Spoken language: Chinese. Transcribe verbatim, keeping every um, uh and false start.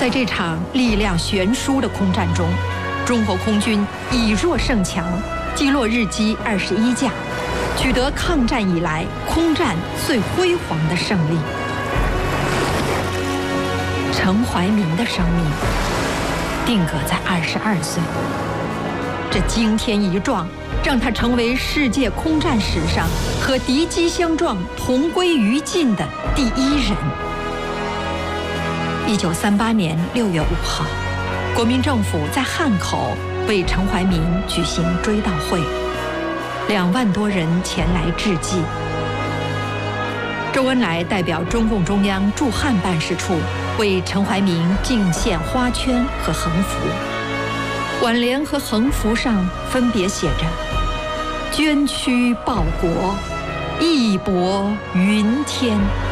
在这场力量悬殊的空战中，中国空军以弱胜强，击落日机二十一架，取得抗战以来空战最辉煌的胜利。陈怀民的生命定格在二十二岁，这惊天一撞让他成为世界空战史上和敌机相撞同归于尽的第一人。一九三八年六月五号，国民政府在汉口为陈怀民举行追悼会，两万多人前来致祭。周恩来代表中共中央驻汉办事处为陈怀民敬献花圈和横幅，挽联和横幅上分别写着捐躯报国，义薄云天。